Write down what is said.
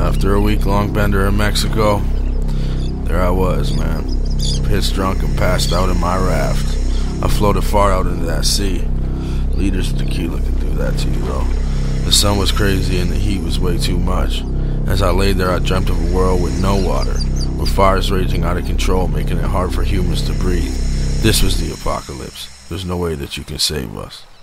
After a week-long bender in Mexico, there I was, man, pissed drunk and passed out in my raft. I floated far out into that sea. Liters of tequila can do that to you, though. The sun was crazy and the heat was way too much. As I lay there, I dreamt of a world with no water, with fires raging out of control, making it hard for humans to breathe. This was the apocalypse. There's no way that you can save us.